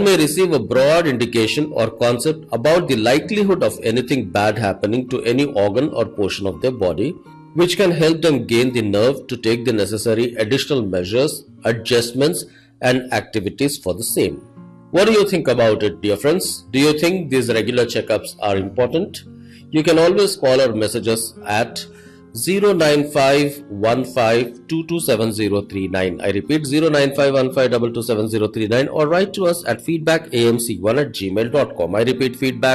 may receive a broad indication or concept about the likelihood of anything bad happening to any organ or portion of their body, which can help them gain the nerve to take the necessary additional measures, adjustments, and activities for the same. What do you think about it, dear friends? Do you think these regular checkups are important? You can always call or message us at 09515227039. I repeat, 09515227039, or write to us at feedbackamc1@gmail.com. I repeat,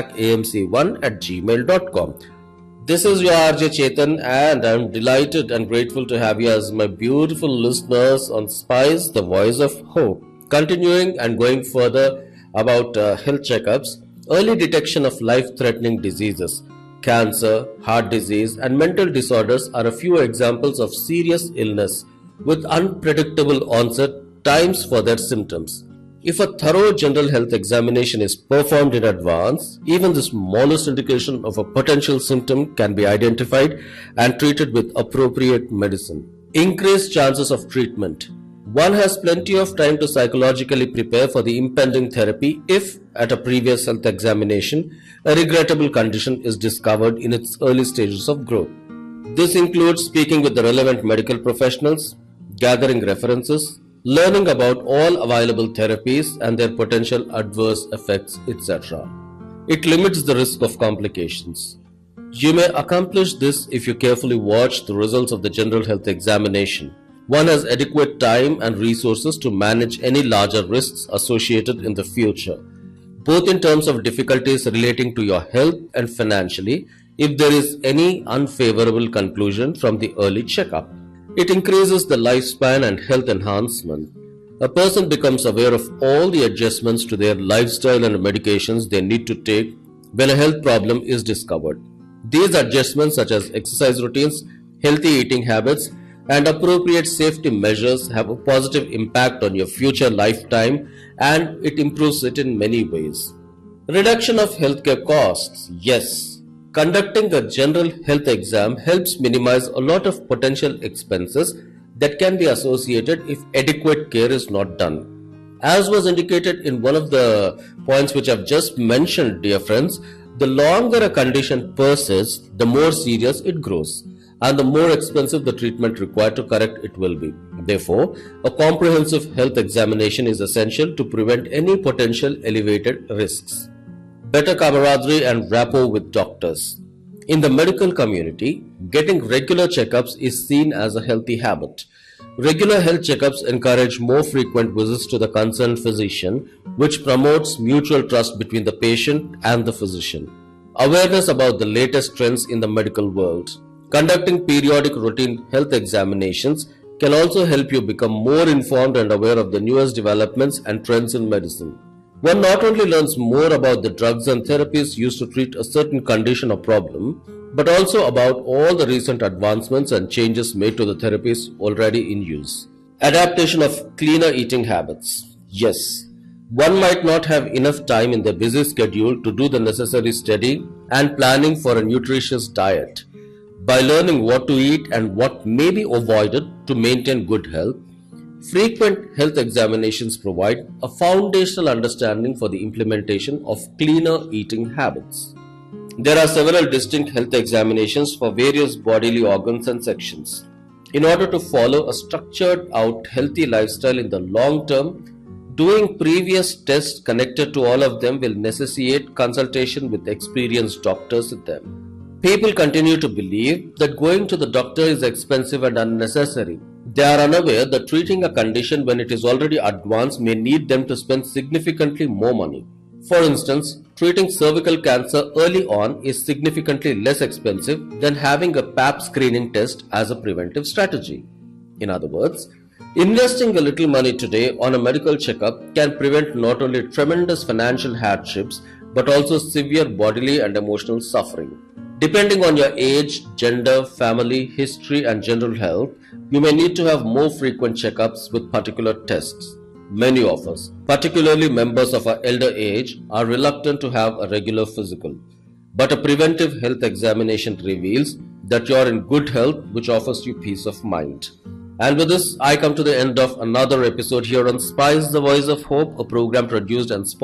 feedbackamc1@gmail.com. This is your RJ Chetan, and I'm delighted and grateful to have you as my beautiful listeners on Spice, the Voice of Hope. Continuing and going further about health checkups, early detection of life-threatening diseases, cancer, heart disease, and mental disorders are a few examples of serious illness with unpredictable onset times for their symptoms. If a thorough general health examination is performed in advance, even the smallest indication of a potential symptom can be identified and treated with appropriate medicine. Increased chances of treatment. One has plenty of time to psychologically prepare for the impending therapy if, at a previous health examination, a regrettable condition is discovered in its early stages of growth. This includes speaking with the relevant medical professionals, gathering references, learning about all available therapies and their potential adverse effects, etc. It limits the risk of complications. You may accomplish this if you carefully watch the results of the general health examination. One has adequate time and resources to manage any larger risks associated in the future, both in terms of difficulties relating to your health and financially, if there is any unfavorable conclusion from the early checkup. It increases the lifespan and health enhancement. A person becomes aware of all the adjustments to their lifestyle and medications they need to take when a health problem is discovered. These adjustments, such as exercise routines, healthy eating habits, and appropriate safety measures, have a positive impact on your future lifetime, and it improves it in many ways. Reduction of healthcare costs. Yes. Conducting a general health exam helps minimize a lot of potential expenses that can be associated if adequate care is not done. As was indicated in one of the points which I've just mentioned, dear friends, the longer a condition persists, the more serious it grows, and the more expensive the treatment required to correct it will be. Therefore, a comprehensive health examination is essential to prevent any potential elevated risks. Better camaraderie and rapport with doctors. In the medical community, getting regular checkups is seen as a healthy habit. Regular health checkups encourage more frequent visits to the concerned physician, which promotes mutual trust between the patient and the physician. Awareness about the latest trends in the medical world. Conducting periodic routine health examinations can also help you become more informed and aware of the newest developments and trends in medicine. One not only learns more about the drugs and therapies used to treat a certain condition or problem, but also about all the recent advancements and changes made to the therapies already in use. Adaptation of cleaner eating habits. Yes, one might not have enough time in their busy schedule to do the necessary study and planning for a nutritious diet. By learning what to eat and what may be avoided to maintain good health, frequent health examinations provide a foundational understanding for the implementation of cleaner eating habits. There are several distinct health examinations for various bodily organs and sections. In order to follow a structured out healthy lifestyle in the long term, doing previous tests connected to all of them will necessitate consultation with experienced doctors with them. People continue to believe that going to the doctor is expensive and unnecessary. They are unaware that treating a condition when it is already advanced may need them to spend significantly more money. For instance, treating cervical cancer early on is significantly less expensive than having a Pap screening test as a preventive strategy. In other words, investing a little money today on a medical checkup can prevent not only tremendous financial hardships but also severe bodily and emotional suffering. Depending on your age, gender, family, history, and general health, you may need to have more frequent checkups with particular tests. Many of us, particularly members of our elder age, are reluctant to have a regular physical. But a preventive health examination reveals that you are in good health, which offers you peace of mind. And with this, I come to the end of another episode here on Spice, the Voice of Hope, a program produced and